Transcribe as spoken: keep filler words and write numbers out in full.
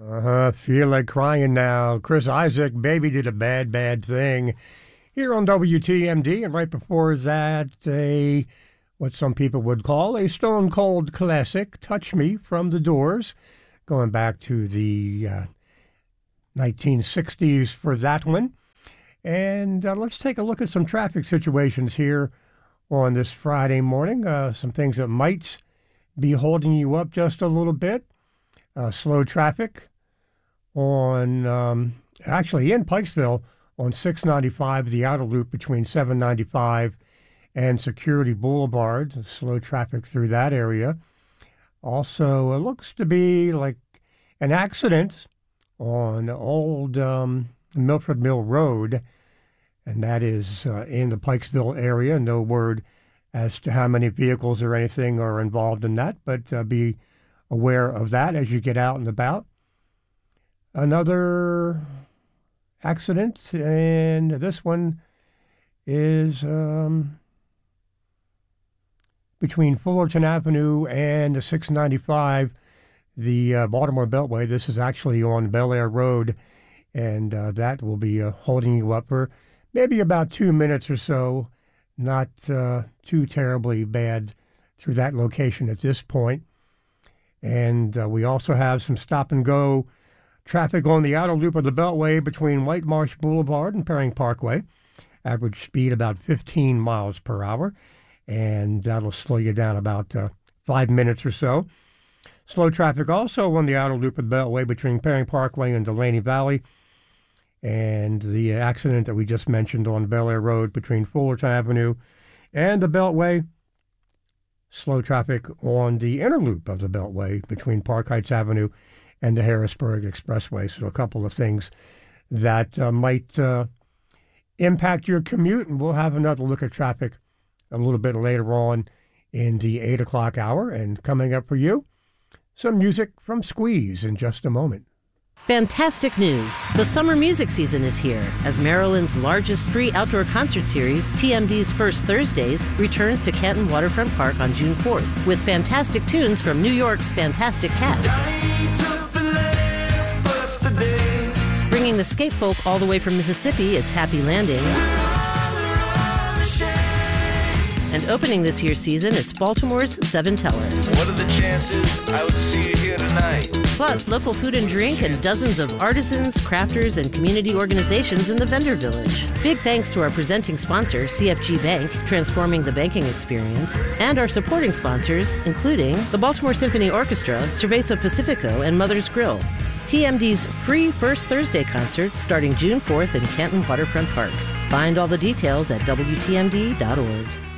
Uh-huh, feel like crying now. Chris Isaak, Baby Did a Bad, Bad Thing here on W T M D. And right before that, a what some people would call a stone cold classic, Touch Me from The Doors, going back to the uh, nineteen sixties for that one. And uh, let's take a look at some traffic situations here on this Friday morning. Uh, some things that might be holding you up just a little bit. Uh, slow traffic on, um, actually in Pikesville on six ninety-five, the outer loop between seven ninety-five and Security Boulevard. Slow traffic through that area. Also, it looks to be like an accident on old um, Milford Mill Road, and that is uh, in the Pikesville area. No word as to how many vehicles or anything are involved in that, but uh, be aware of that as you get out and about. Another accident, and this one is um, between Fullerton Avenue and six ninety-five, the uh, Baltimore Beltway. This is actually on Bel Air Road, and uh, that will be uh, holding you up for maybe about two minutes or so. Not uh, too terribly bad through that location at this point. And uh, we also have some stop-and-go traffic on the outer loop of the Beltway between White Marsh Boulevard and Perring Parkway. Average speed about fifteen miles per hour, and that'll slow you down about uh, five minutes or so. Slow traffic also on the outer loop of the Beltway between Perring Parkway and Delaney Valley, and the accident that we just mentioned on Bel Air Road between Fullerton Avenue and the Beltway. Slow traffic on the inner loop of the Beltway between Park Heights Avenue and the Harrisburg Expressway. So a couple of things that uh, might uh, impact your commute. And we'll have another look at traffic a little bit later on in the eight o'clock hour. And coming up for you, some music from Squeeze in just a moment. Fantastic news! The summer music season is here as Maryland's largest free outdoor concert series, T M D's First Thursdays, returns to Canton Waterfront Park on June fourth with fantastic tunes from New York's Fantastic Cat. Bringing the skate folk all the way from Mississippi, it's Happy Landing. And opening this year's season, it's Baltimore's Seven Teller. What are the chances I would see you here tonight? Plus, local food and drink and dozens of artisans, crafters, and community organizations in the vendor village. Big thanks to our presenting sponsor, C F G Bank, transforming the banking experience, and our supporting sponsors, including the Baltimore Symphony Orchestra, Cerveza Pacifico, and Mother's Grill. T M D's free First Thursday concerts starting June fourth in Canton Waterfront Park. Find all the details at W T M D dot org.